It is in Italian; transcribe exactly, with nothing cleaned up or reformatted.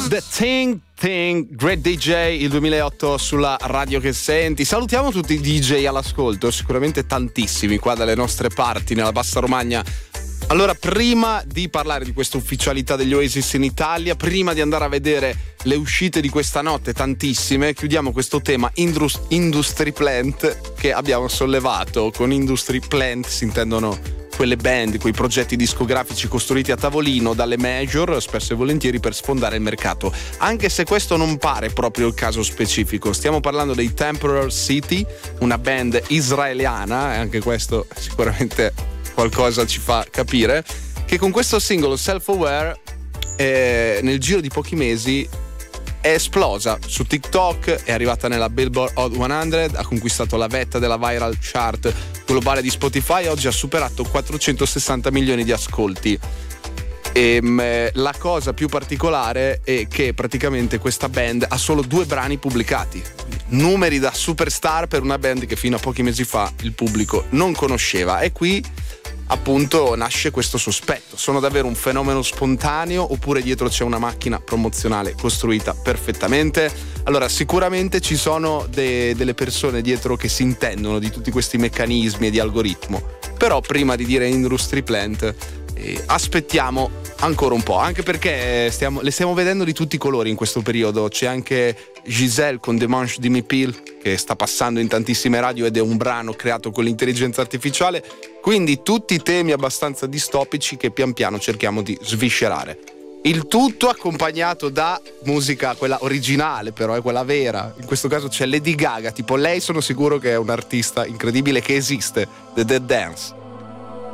The Thing Thing, Great D J, il duemilaotto sulla radio che senti. Salutiamo tutti i D J all'ascolto, sicuramente tantissimi qua dalle nostre parti, nella Bassa Romagna. Allora, prima di parlare di questa ufficialità degli Oasis in Italia, prima di andare a vedere le uscite di questa notte, tantissime, chiudiamo questo tema Indus- Industry Plant che abbiamo sollevato. Con Industry Plant si intendono quelle band, quei progetti discografici costruiti a tavolino dalle major, spesso e volentieri per sfondare il mercato. Anche se questo non pare proprio il caso specifico. Stiamo parlando dei Temporal City, una band israeliana, e anche questo sicuramente qualcosa ci fa capire, che con questo singolo Self-Aware eh, nel giro di pochi mesi è esplosa su TikTok, è arrivata nella Billboard Hot cento, ha conquistato la vetta della viral chart globale di Spotify e oggi ha superato quattrocentosessanta milioni di ascolti. E, mh, la cosa più particolare è che praticamente questa band ha solo due brani pubblicati, numeri da superstar per una band che fino a pochi mesi fa il pubblico non conosceva. E qui appunto nasce questo sospetto: sono davvero un fenomeno spontaneo oppure dietro c'è una macchina promozionale costruita perfettamente? Allora, sicuramente ci sono de- delle persone dietro che si intendono di tutti questi meccanismi e di algoritmo, però prima di dire Industry Plant eh, aspettiamo ancora un po', anche perché stiamo, le stiamo vedendo di tutti i colori in questo periodo. C'è anche Giselle con The Manche di Mipil che sta passando in tantissime radio ed è un brano creato con l'intelligenza artificiale, quindi tutti temi abbastanza distopici che pian piano cerchiamo di sviscerare. Il tutto accompagnato da musica, quella originale però, è quella vera. In questo caso c'è Lady Gaga, tipo lei sono sicuro che è un artista incredibile che esiste, The Dead Dance.